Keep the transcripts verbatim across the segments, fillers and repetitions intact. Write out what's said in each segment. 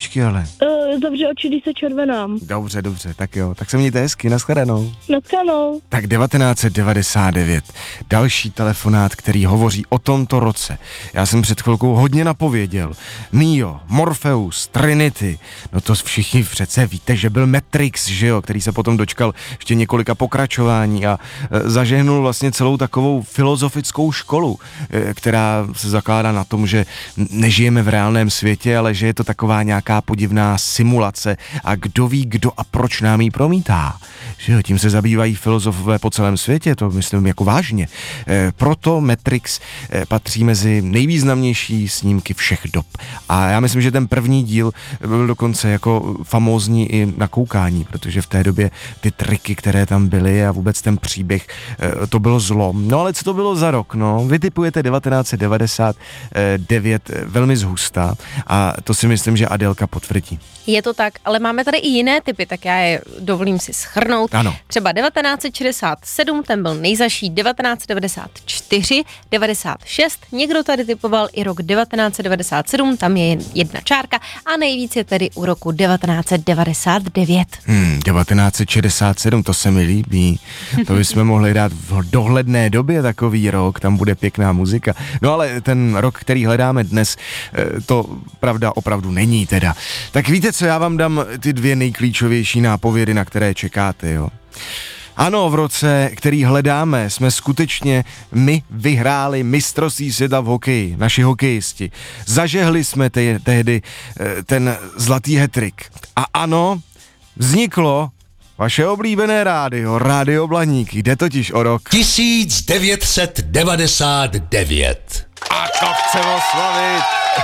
svíčky, ale. Uh, zavře oči, když se červenám. Dobře, dobře, tak jo, tak se mějte hezky, nashledanou. Nashledanou. Tak devatenáct set devadesát devět, další telefonát, který hovoří o tomto roce. Já jsem před chvilkou hodně napověděl. Neo, Morpheus, Trinity, no to všichni přece víte, že byl Matrix, že jo, který se potom dočkal ještě několika pokračování a e, zažehnul vlastně celou takovou filozofickou školu, e, která se zakládá na tom, že nežijeme v reálném světě, ale že je to taková nějaká podivná simulace a kdo ví, kdo a proč nám ji promítá. Že jo, tím se zabývají filozofové po celém světě, to myslím jako vážně. E, proto Matrix e, patří mezi nejvýznamnější snímky všech dob. A já myslím, že ten první díl byl dokonce jako famózní i na koukání, protože v té době ty triky, které tam byly a vůbec ten příběh, e, to bylo zlom. No ale co to bylo za rok, no? Vy tipujete devatenáct set devadesát devět velmi zhusta a to si myslím, že Adélka potvrdí. Je to tak, ale máme tady i jiné typy, tak já je dovolím si shrnout. Ano. Třeba devatenáct set šedesát sedm, ten byl nejzaší, devatenáct set devadesát čtyři, devadesát šest, někdo tady typoval i rok devatenáct set devadesát sedm, tam je jen jedna čárka a nejvíc je tedy u roku devatenáct set devadesát devět. Hmm, devatenáct set šedesát sedm, to se mi líbí. To bychom mohli dát v dohledné době takový rok, tam bude pěkná muzika. No ale ten rok, který hledáme dnes, to pravda opravdu není teda. Tak víte co, já vám dám ty dvě nejklíčovější nápovědy, na které čekáte, jo. Ano, v roce, který hledáme, jsme skutečně my vyhráli mistrovství světa v hokeji, naši hokejisti. Zažehli jsme te- tehdy ten zlatý hat-trick. A ano, vzniklo vaše oblíbené rádio, Rádio Blaník. Jde totiž o rok tisíc devět set devadesát devět. A to chce oslavit.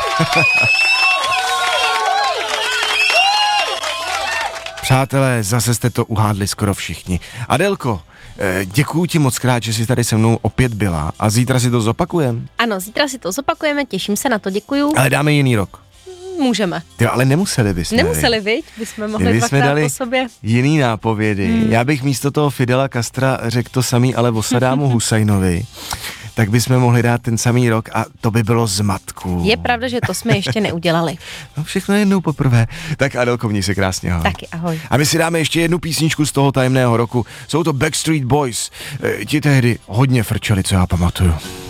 Přátelé, zase jste to uhádli skoro všichni. Adélko, děkuju ti moc krát, že jsi tady se mnou opět byla a zítra si to zopakujem. Ano, zítra si to zopakujeme, těším se na to, děkuju. Ale dáme jiný rok. Můžeme. Ty, ale nemuseli bychom. Nemuseli, viď? Bychom mohli Kdyby dvakrát jsme dali po sobě. Jiný nápovědy. Hmm. Já bych místo toho Fidela Castra řekl to samý, ale o Sadámu Husajnovi. Tak bychom mohli dát ten samý rok a to by bylo zmatku. Je pravda, že to jsme ještě neudělali. No všechno jednou poprvé. Tak Adélko, měj se krásně, ahoj. Taky ahoj. A my si dáme ještě jednu písničku z toho tajemného roku. Jsou to Backstreet Boys. E, ti tehdy hodně frčeli, co já pamatuju.